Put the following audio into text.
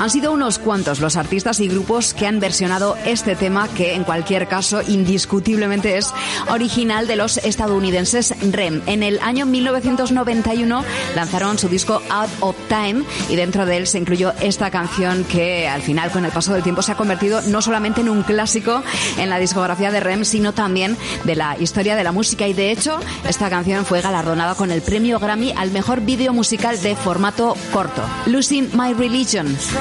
Han sido unos cuantos los artistas y grupos que han versionado este tema, que en cualquier caso indiscutiblemente es original de los estadounidenses REM. En el año 1991 lanzaron su disco Out of Time y dentro de él se incluyó esta canción que al final, con el paso del tiempo, se ha convertido no solamente en un clásico en la discografía de REM, sino también de la historia de la música. Y de hecho, esta canción fue galardonada con el premio Grammy al mejor vídeo musical de formato corto, Losing My Religion.